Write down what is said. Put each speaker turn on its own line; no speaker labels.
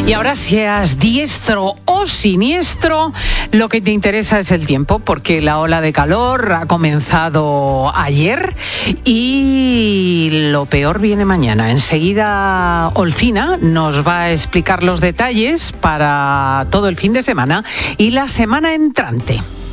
Y ahora, seas diestro o siniestro, lo que te interesa es el tiempo, porque la ola de calor ha comenzado ayer y lo peor viene mañana. Enseguida Olcina nos va a explicar los detalles para todo el fin de semana y la semana entrante.